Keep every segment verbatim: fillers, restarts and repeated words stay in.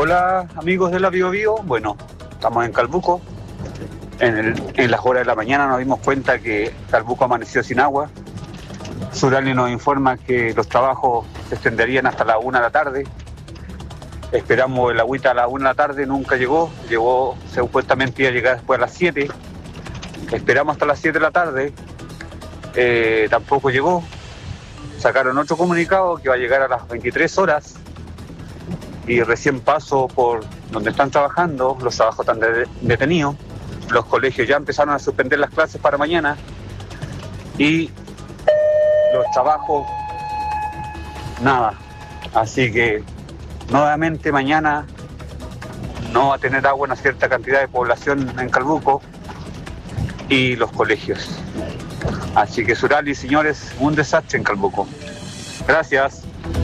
Hola amigos de la Bio Bio, bueno, estamos en Calbuco. En, el, en las horas de la mañana nos dimos cuenta que Calbuco amaneció sin agua. Surali nos informa que los trabajos se extenderían hasta la una de la tarde. Esperamos el agüita a la una de la tarde, nunca llegó. Llegó, supuestamente iba a llegar después a las siete. Esperamos hasta las siete de la tarde, eh, tampoco llegó. Sacaron otro comunicado que va a llegar a las veintitrés horas. Y recién paso por donde están trabajando, los trabajos están de- detenidos, los colegios ya empezaron a suspender las clases para mañana y los trabajos, nada. Así que nuevamente mañana no va a tener agua una cierta cantidad de población en Calbuco y los colegios. Así que Surali, señores, un desastre en Calbuco. Gracias.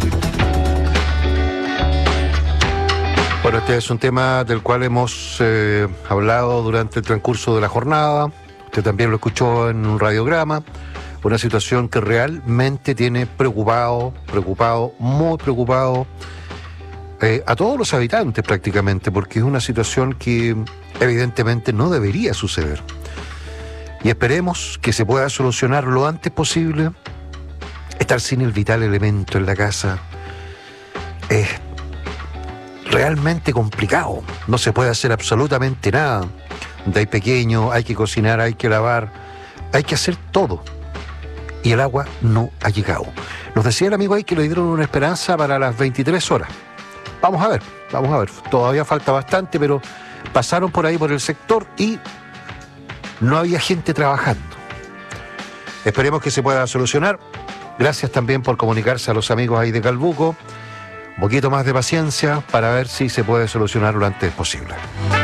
Bueno, este es un tema del cual hemos eh, hablado durante el transcurso de la jornada. Usted también lo escuchó en un radiograma. Una situación que realmente tiene preocupado, preocupado, muy preocupado eh, a todos los habitantes prácticamente, porque es una situación que evidentemente no debería suceder. Y esperemos que se pueda solucionar lo antes posible. Estar sin el vital elemento en la casa es realmente complicado. No se puede hacer absolutamente nada. De ahí pequeño, hay que cocinar, hay que lavar, hay que hacer todo. Y el agua no ha llegado. Nos decía el amigo ahí que le dieron una esperanza para las veintitrés horas. Vamos a ver, vamos a ver. Todavía falta bastante, pero pasaron por ahí por el sector y no había gente trabajando. Esperemos que se pueda solucionar. Gracias también por comunicarse a los amigos ahí de Calbuco. Un poquito más de paciencia para ver si se puede solucionar lo antes posible.